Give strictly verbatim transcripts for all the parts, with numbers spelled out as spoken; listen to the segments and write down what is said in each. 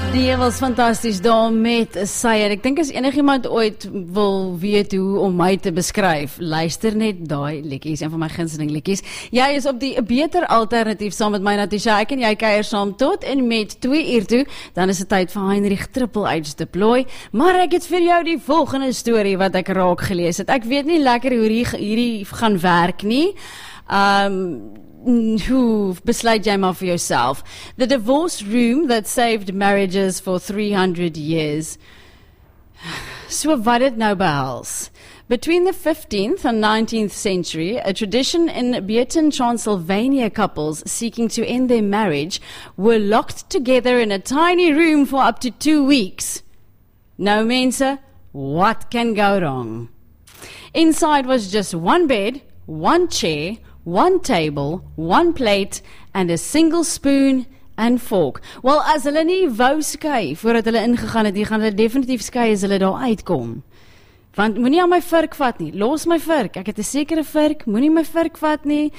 Die was fantasties daar met Syer. Ek dink as enigiemand ooit wil weet hoe om my te beskryf, luister net daai liedjies, een van my gunsteling liedjies. Jy is op die beter alternatief saam met my Natasha. Ek en jy kuier saam tot en met twee uur toe. Dan is dit tyd vir Heinrich Triple H deploy. Maar ek het vir jou die volgende storie wat ek raak gelees het. Ek weet nie lekker hoe hierdie, hierdie gaan werk nie. Um Hoe besluit jy maar vir jouself. The divorce room that saved marriages for three hundred years. So wat dit nou behels. Between the fifteenth and nineteenth century, a tradition in Beaton, Transylvania couples seeking to end their marriage were locked together in a tiny room for up to two weeks. Nou mense, what can go wrong? Inside was just one bed, one chair, one table, one plate, and a single spoon and fork. Wel, as hulle nie wou skei voordat hulle ingegaan het, die gaan hulle definitief skei as hulle daar uitkom. Want moenie aan my vurk vat nie, los my vurk, ek het 'n sekere vurk, moenie my vurk vat nie.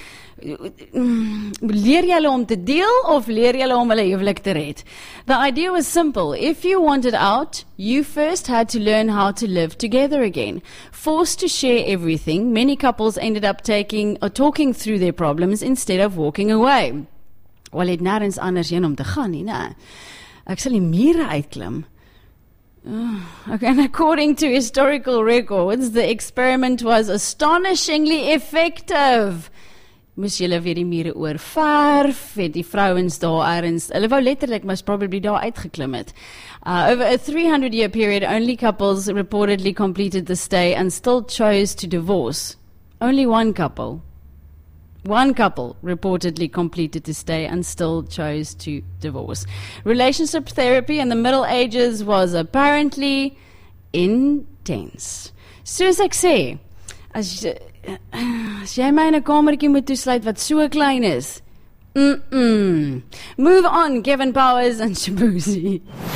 Leer julle om te deel of leer julle om hulle huwelik te red? The idea was simple. If you wanted out, you first had to learn how to live together again. Forced to share everything, many couples ended up taking or talking through their problems instead of walking away. Wel, het nêrens anders heen om te gaan nie, né? Ek sal die mure uitklim. Oh, okay, and according to historical records, the experiment was astonishingly effective. Moes julle weer die mure oorverf, het die vrouens daar ergens, hulle wou letterlik mas probably daar uitgeklim het. Uh, over a three hundred year period, only couples reportedly completed the stay and still chose to divorce. Only one couple. One couple reportedly completed the stay and still chose to divorce. Relationship therapy in the Middle Ages was apparently intense. Soos ek sê, as jy, as jy my in 'n kamertjie moet toesluit wat so klein is, mm-mm. Move on, Kevin Powers and Shabuzi.